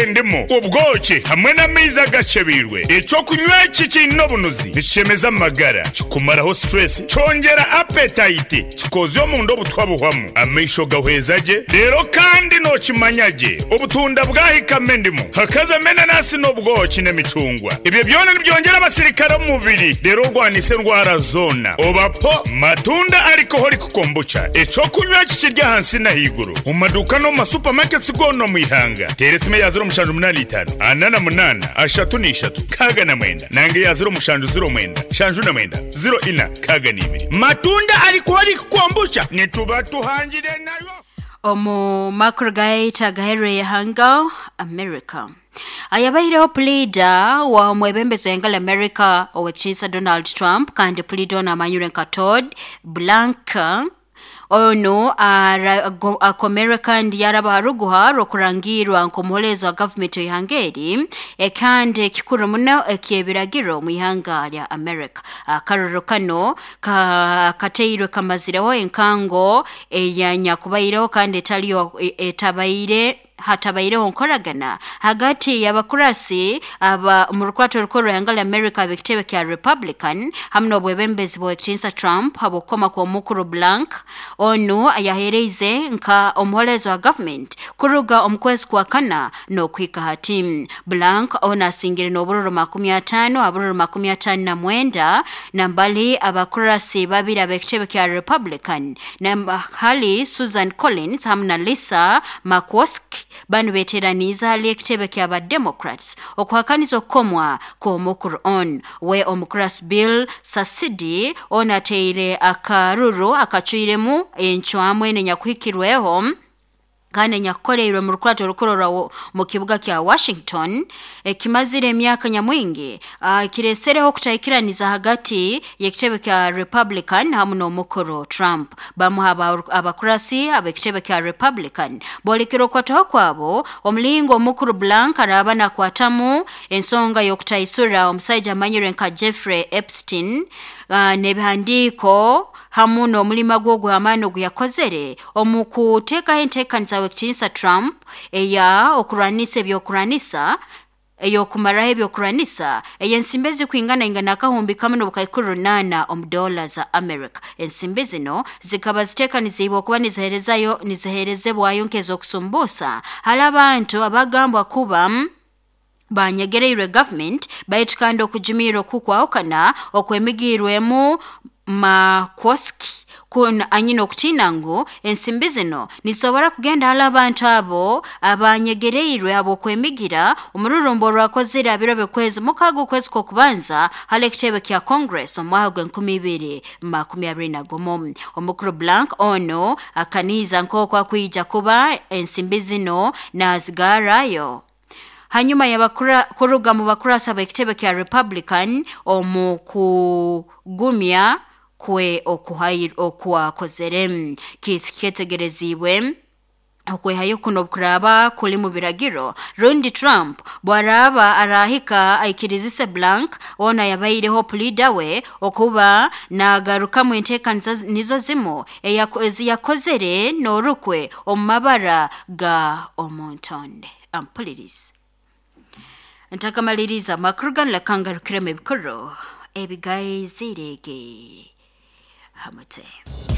indimu ubwoki hamwe n'ameza agacebirwe icyo kunywa kikino bunuzi bicemeza amagara kikumaraho stress cyongera appetite kikoze mu ndobo twabuhwamo amisho gahwezaje rero kandi no kimanyage ubutunda bwahikame indimu hakaza menanasi n'ubwoki n'imicungwa ibyo byone byongera abasirikare mu mubiri rero rwanise ndwara zona obapo matunda ariko hori kukombucha icyo kunywa kikirya hansi na higuru mu maduka no mu supermarkets gono mu ihanga teretse ya 0.85 anana munana ashatu ni ishatu kaga na mwenda nange ya 0.09 shanju na mwenda 0 kaga ni ibiri matunda ariko hori kukombucha nituba tuhangire nayo omu makurgai tagahere hanga America ayabayireho pleader wa mwebembezo yengal America owekisa Donald Trump kandi pleader na Manyurenka Todd Blanca ono akomereka ndi yarabaruguha rokurangirwa nkomuholezo wa government y'ihangeri kandi kikuru muno ekiyebiragiro mu ihanga lya America akaroro kano kateirwe kamazireho enkango eyanyakubayireho kandi etabayire hatabayireho nkoragana hagati y'abakurasi aba mu rukwato rukoro yangala America bekitebe kya Republican hamwe obwebembezi bo ekinsa Trump habokoma ko mukuru Blanc ono ayahereze nka omuholezo wa government kuruga omkwezi kwa kana no kwika hatim Blanc ona singire no bururu 50 abururu 59 na mbali abakurasi babira bekitebe kya Republican na hali Susan Collins hamna Lisa McCoskey banu veteraniza lekitebe kya ba Democrats okwakanizo komwa ko mukuru on we omukras bill sasidi onateire akaruru akachuiremu enchwamwe nenyakwikirweho kandi nyakoreirwe mu rukwato rukorora mu kibuga kya Washington kimazire emyaka nyamwingi kiresereho kutayikiraniza hagati y'ekitebe kya Republican hamwe n'omukuru Trump bamuha abakurasi abekitebe kya Republican bolikiro kwataho kwabo omulingo omukuru Blanc arabana kwatamu ensonga y'okutayisura omusajja Manyurenka Jeffrey Epstein nebihandiko hamuno mulima gwo amano guyakozere omukuteka entekanza wekinsa Trump eya okuranise byokuranisa eyokumara byokuranisa eyensimbezi kwingana ingana kahumbi kamwe n'obukayikuru 8 dola za America ensimbezi no zikaba zitekanizibwa kuba niziherezebwayo nkezo kusumbusa halabantu abagambwa kuba banyegereire government bayitukanda okujimiro kukwawukana okwemigirwemu McCoskey kuna anyino kutinango ensimbizino nisobora kugenda ala abantu abo abanyegereirwe abo kwemigira umururumbo rwakozira birobe kwezi mukago kwezi ko kubanza halekitebe kya Congress omwago 2025 omukuru Blanc ono akaniza nkoko kwija kuba ensimbizino na zigarayo hanyuma y'abakura kuruga mu bakurasa bekitebe kya Republican omukugumya kwe okwakozere kitegerezibwe okwehayo kuno kuraba kuli mu biragiro Rundi Trump bwaraba arahika aikirizise Blanc ona yabayireho pleader we okuba nagaruka mu entekanzo nizo zimo yakozere norukwe omabara ga omontonde ampuliriza ntakamaliriza makrugan la kangarukire mebikoro ebigayizirege hamute